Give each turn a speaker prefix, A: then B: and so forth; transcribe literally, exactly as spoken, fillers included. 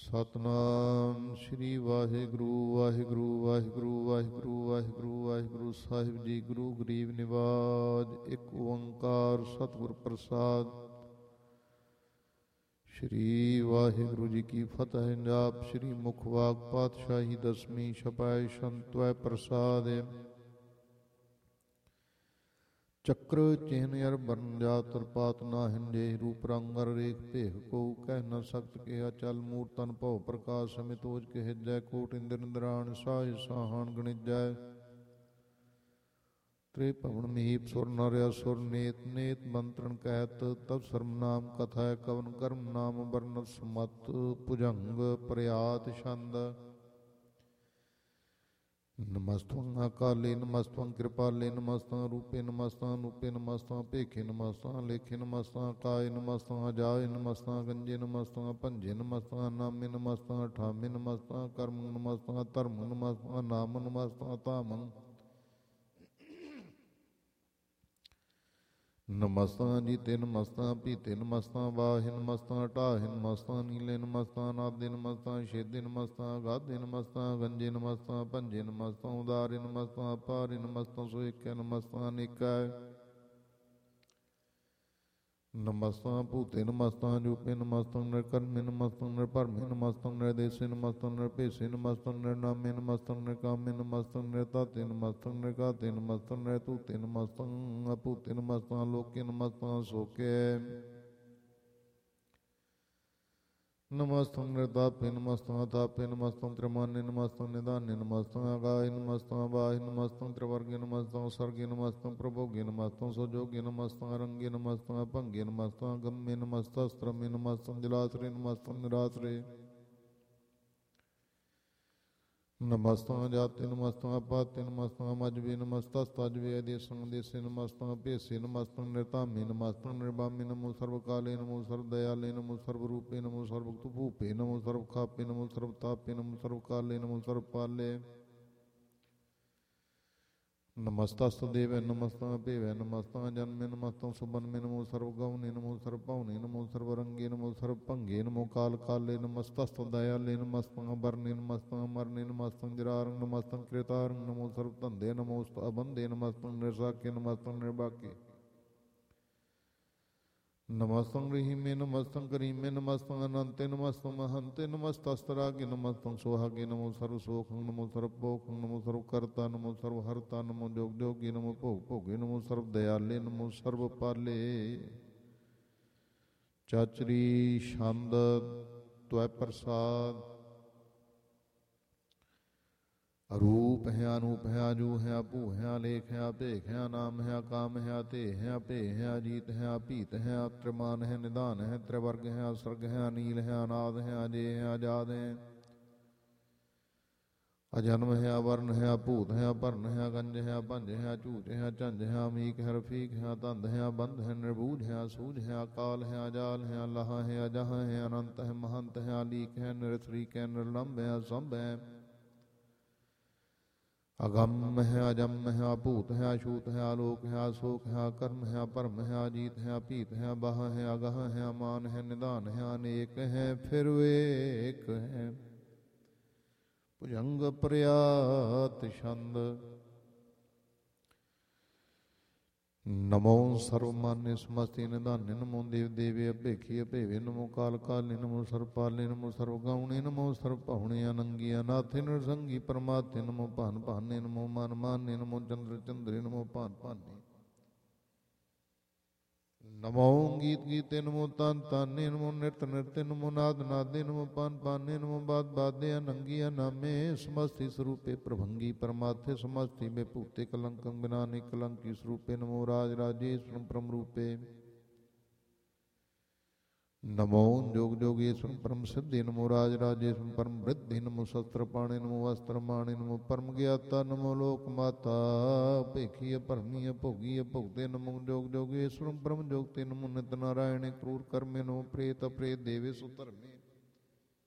A: ਸਤਨਾਮ ਸ੍ਰੀ ਵਾਹਿਗੁਰੂ ਵਾਹਿਗੁਰੂ ਵਾਹਿਗੁਰੂ ਵਾਹਿਗੁਰੂ ਵਾਹਿਗੁਰੂ ਵਾਹਿਗੁਰੂ ਸਾਹਿਬ ਜੀ। ਗੁਰੂ ਗਰੀਬ ਨਿਵਾਜ ਇੱਕ ਓੰਕਾਰ ਸਤਿਗੁਰ ਪ੍ਰਸਾਦ। ਸ਼੍ਰੀ ਵਾਹਿਗੁਰੂ ਜੀ ਕੀ ਫਤਿਹ। ਜਾਪ ਸ਼੍ਰੀ ਮੁਖ ਵਾਕ ਪਾਤਸ਼ਾਹੀ ਦਸਵੀਂ ਛਪਾਏ ਸੰਤਵੈ ਪ੍ਰਸਾਦ। ਚੱਕਰ ਚਿਹਨ ਅਰ ਬਰਨ ਜਾਤ ਤਰਪਾਤ ਨਾ ਹਿੰਜੇ ਰੂਪ ਰੰਗ ਅਰ ਰੇਖ ਭੇਖ ਕੋ ਕਹਿ ਨ ਸਕਤ ਕਿਹਾ ਚਲ ਮੂਰਤ ਤਨ ਭਉ ਪ੍ਰਕਾਸ਼ ਸਮਿਤੋਜ ਕਹਿਜੈ ਕੋਟ ਇੰਦਰ ਇੰਦਰਾਣ ਸਾਜ ਸਾਹਣ ਗਣਿਜੈ ਤ੍ਰੇ ਭਵਨ ਮਹੀਪ ਸੁਰ ਨਰ ਅਸੁਰ ਨੇਤ ਨੇਤ ਮੰਤਰਣ ਕਹਿਤ ਤਬ ਸਰਮ ਨਾਮ ਕਥਾ ਕਵਨ ਕਰਮ ਨਾਮ ਵਰਨਤ ਸਮਤ ਭੁਜੰਗ ਪ੍ਰਿਆਤ ਛੰਦ। ਨਮਸਤੰ ਅਕਾਲੇ ਨਮਸਤੰ ਕਿਰਪਾਲੇ ਨਮਸਤੰ ਰੂਪੇ ਨਮਸਤੰ ਅਨੂਪੇ ਨਮਸਤੰ ਭੇਖੇ ਨਮਸਤੰ ਲੇਖੇ ਨਮਸਤੰ ਕਾਏ ਨਮਸਤੰ ਅਜਾਏ ਨਮਸਤੰ ਗੰਜੇ ਨਮਸਤੰ ਭੰਜੇ ਨਮਸਤੰ ਨਾਮੇ ਨਮਸਤੰ ਠਾਮੇ ਨਮਸਤੰ ਕਰਮ ਨਮਸਤੰ ਧਰਮ ਨਮਸਤੰ ਨਾਮ ਨਮਸਤੰ ਧਾਮੰ ਨਮਸਤੰ ਜੀਤੇ ਨਮਸਤੰ ਪੀਤੇ ਨਮਸਤੰ ਵਾਹਿ ਨਮਸਤੰ ਢਾਹਿ ਨਮਸਤੰ ਨੀਲੇ ਨਮਸਤੰ ਨਾਦੇ ਨਮਸਤੰ ਛੇਦੇ ਨਮਸਤੰ ਗਾਧੇ ਨਮਸਤੰ ਗੰਜੇ ਨਮਸਤੰ ਭੰਜੇ ਨਮਸਤੰ ਉਦਾਰੇ ਨਮਸਤੰ ਅਪਾਰੇ ਨਮਸਤੰ ਸੋਇਕੈ ਨਮਸਤੰ ਅਨੇਕੈ ਨਮਸਤੰ ਭੂਤੇ ਨਮਸਤੰ ਜੂਪੇ ਨਮਸਤੰ ਨਿਰਕਰਮੇ ਨਮਸਤੰ ਨਿਰਭਰਮੇ ਨਮਸਤੰ ਨਿਰਦੇਸੇ ਨਮਸਤੰ ਨਿਰਭੇਸੇ ਨਮਸਤੰ ਨਿਰਨਾਮੇ ਨਮਸਤੰ ਨਿਰਕਾਮੇ ਨਮਸਤੰ ਨਿਰਧਾਤੇ ਨਮਸਤੰ ਨਿਰਘਾਤੇ ਨਮਸਤੰ ਨਿਰਧੂਤੇ ਨਮਸਤੰ ਅਭੂਤੇ ਨਮਸਤੰ ਲੋਕੇ ਨਮਸਤੰ ਸੋਕੇ ਨਮਸਤੰ ਨਿਰਤਾਪੇ ਨਮਸਤੰ ਤਾਪੇ ਨਮਸਤੰ ਤ੍ਰਿਮਾਨੇ ਨਮਸਤੰ ਨਿਧਾਨੇ ਨਮਸਤੰ ਅਗਾਏ ਨਮਸਤੰ ਵਾਹਿ ਨਮਸਤੰ ਤ੍ਰਿਵਰਗੇ ਨਮਸਤੰ ਸਰਗੇ ਨਮਸਤੰ ਪ੍ਰਭੋਗੇ ਨਮਸਤੰ ਸੁਜੋਗੇ ਨਮਸਤੰ ਰੰਗੇ ਨਮਸਤੰ ਭੰਗੇ ਨਮਸਤੰ ਗੰਮੇ ਨਮਸਤੰ ਸਤਰਮੇ ਨਮਸਤੰ ਜਲਾਸਰੇ ਨਮਸਤੰ ਨਿਰਾਸਰੇ ਨਮਸਤੰ ਜਾਤੇ ਨਮਸਤੰ ਅਪਾਤੇ ਨਮਸਤੰ ਮਜਵੇ ਨਮਸਤੰ ਤਜਵੇ ਅਦੇਸੰ ਦੇਸੇ ਨਮਸਤੰ ਭੇਸੇ ਨਮਸਤੰ ਨਿਰਧਾਮੇ ਨਮਸਤੰ ਨਿਰਬਾਮੇ ਨਮੋ ਸਰਵ ਕਾਲੇ ਨਮੋ ਸਰਵ ਦਇਆਲੇ ਨਮੋ ਸਰਵ ਰੂਪੇ ਨਮੋ ਸਰਵ ਭੂਪੇ ਨਮੋ ਸਰਵ ਖਾਪੇ ਨਮੋ ਸਰਵ ਤਾਪੇ ਨਮੋ ਸਰਵ ਕਾਲੇ ਨਮੋ ਸਰਵ ਪਾਲੇ ਨਮਸਤਸਤੁ ਦੇਵੈ ਨਮਸਤੰ ਭੇਵੈ ਨਮਸਤੰ ਜਨਮੇ ਨਮਸਤੰ ਸੁਬਨਮੇ ਨਮੋ ਸਰਵ ਗਉਨੇ ਨਮੋ ਸਰਵ ਭਉਨੇ ਨਮੋ ਸਰਵ ਰੰਗੇ ਨਮੋ ਸਰਵ ਭੰਗੇ ਨਮੋ ਕਾਲ ਕਾਲੇ ਨਮਸਤਸਤੁ ਦਇਆਲੇ ਨਮਸਤੰ ਬਰਨੇ ਨਮਸਤੰ ਅਮਰਨੇ ਨਮਸਤੰ ਜਰਾਰੰ ਨਮਸਤੰ ਕ੍ਰੇਤਾਰੰ ਨਮੋ ਸਰਵ ਧੰਦੇ ਨਮੋਸਤੁ ਅਬੰਦੇ ਨਮਸਤੰ ਨਿਰਸਾਕੇ ਨਮਸਤੰ ਨਿਰਬਾਕੇ ਨਮਸਤੰ ਰਹੀਮੇ ਨਮਸਤੰ ਕਰੀਮੇ ਨਮਸਤੰ ਅਨੰਤੇ ਨਮਸਤੰ ਮਹੰਤੇ ਨਮਸਤਸਤਰਾਗੇ ਨਮਸਤੰ ਸੁਹਾਗੇ ਨਮੋ ਸਰਵ ਸੋਖੰ ਨਮੋ ਸਰਵ ਭੋਖੰ ਨਮੋ ਸਰਵ ਕਰਤਾ ਨਮੋ ਸਰਵ ਹਰਤਾ ਨਮੋ ਜੋਗ ਜੋਗੀ ਨਮੋ ਭੋਗ ਭੋਗੇ ਨਮੋ ਸਰਵ ਦਇਆਲੇ ਨਮੋ ਸਰਵ ਪਾਲੇ ਚਾਚਰੀ ਛੰਦ ਤਵੈ ਪ੍ਰਸਾਦ। ਅਰੂਪ ਹੈ ਅਨੂਪ ਹੈ ਅਜੂ ਹੈ ਭੂ ਹੈ ਲੇਖ ਹੈ ਭੇਖ ਹੈ ਨਾਮ ਹੈ ਕਾਮ ਹੈ ਤੇ ਹੈ ਭੇ ਹੈ ਅਜੀਤ ਹੈ ਅਭੀਤ ਹੈ ਤ੍ਰਿਮਾਨ ਹੈ ਨਿਧਾਨ ਹੈ ਤ੍ਰਿਵਰਗ ਹੈ ਸਰਗ ਹੈ ਅਨੀਲ ਹੈ ਅਨਾਦ ਹੈ ਅਜੇ ਹੈ ਆਜ਼ਾਦ ਹੈ ਅਜਨਮ ਹੈ ਅਵਰਨ ਹੈ ਅਭੂਤ ਹੈ ਅਭਰਨ ਹੈ ਗੰਜ ਹੈ ਭੰਜ ਹੈ ਝੂਠ ਹੈ ਝੰਜ ਹੈ ਅਮੀਕ ਹੈ ਰਫੀਕ ਹੈ ਧੰਦ ਹੈ ਬੰਧ ਹੈ ਨਿਰਬੂਝ ਹੈ ਸੂਝ ਹੈ ਅਕਾਲ ਹੈ ਅਜਾਲ ਹੈ ਅਲਾਹ ਹੈ ਅਜਹ ਹੈ ਅਨੰਤ ਹੈ ਮਹੰਤ ਹੈ ਅਲੀਕ ਹੈ ਨਿਰਸਰੀਕ ਹੈ ਨਿਰਲੰਭ ਹੈ ਅਸੰਭ ਹੈ ਅਗੰਮ ਹੈ ਅਜੰਮ ਹੈ ਅਭੂਤ ਹੈ ਅਛੂਤ ਹੈ ਆਲੋਕ ਹੈ ਅਸੋਕ ਹੈ ਅਕਰਮ ਹੈ ਅਪਰਮ ਹੈ ਅਜੀਤ ਹੈ ਅਭੀਤ ਹੈ ਬਾਹ ਹੈ ਅਗਹ ਹੈ ਅਮਾਨ ਹੈ ਨਿਧਾਨ ਹੈ ਅਨੇਕ ਹੈ ਫਿਰ ਏਕ ਹੈ ਭੁਜੰਗ ਪ੍ਰਿਆਤ ਛੰਦ। ਨਮੋ ਸਰਵਮਾਨੇ ਸਮਸਤੇ ਨਿਧਾਨੇ ਨਮੋ ਦੇਵ ਦੇਵੇ ਅਭੇਖੀ ਅਭੇਵੇ ਨਮੋ ਕਾਲ ਕਾਲੇ ਨਮੋ ਸਰਵ ਪਾਲੇ ਨਮੋ ਸਰਵ ਗਾਉਣੇ ਨਮੋ ਸਰਵ ਭਉਣੇ ਅਨੰਗੀ ਅਨਾਥੇ ਨਿਰਸੰਗੀ ਪਰਮਾਤੇ ਨਮੋ ਭਾਨ ਭਾਨੇ ਨਮੋ ਮਨ ਮਾਨੇ ਨਮੋ ਚੰਦਰ ਚੰਦਰੇ ਨਮੋ ਭਾਨ ਭਾਨੇ ਨਮੋ ਗੀਤ ਗੀਤੇ ਨਮੋ ਤਨ ਤਾਨੇ ਨਮੋ ਨਿਰਤ ਨਿਰਤੇ ਨਮੋ ਨਾਦ ਨਾਦੇ ਨਮੋ ਪਾਨ ਪਾਨੇ ਨਮੋ ਬਾਦ ਬਾਦੇ ਅਨੰਗੀ ਅਨਾਮੇ ਸਮਸਤੀ ਸਰੂਪੇ ਪ੍ਰਭੰਗੀ ਪਰਮਾਥੇ ਸਮਸਤੀ ਮੇ ਭੂਤੇ ਕਲੰਕੰ ਬਿਨਾਨੀ ਕਲੰਕੀ ਸਰੂਪੇ ਨਮੋ ਰਾਜ ਰਾਜੇਸ਼ਵਰੰ ਪਰਮ ਰੂਪੇ ਨਮੋ ਜੋਗ ਜੋਗੇਸ਼ਵਰੰ ਪਰਮ ਸਿੱਧੇ ਨਮੋ ਰਾਜ ਰਾਜੇਸ਼ਵਰੰ ਪਰਮ ਬ੍ਰਿਧਿ ਨਮੋ ਸ਼ਸਤਰ ਪਾਣੇ ਨਮੋ ਅਸਤਰ ਮਾਣੇ ਨਮੋ ਪਰਮ ਗਿਆਤਾ ਨਮੋ ਲੋਕ ਮਾਤਾ ਭੇਖੀ ਭਰਮੀ ਭੋਗੀ ਭੁਗਤੇ ਨਮੋ ਜੋਗ ਜੋਗੇਸ਼ਵਰੰ ਪਰਮ ਜੋਗਤੇ ਨਮੋ ਨਿਤ ਨਾਰਾਇਣੇ ਕਰੂਰ ਕਰਮੇ ਨਮੋ ਪ੍ਰੇਤ ਅਪ੍ਰੇਤ ਦੇਵੇ ਸੁ ਧਰਮੇ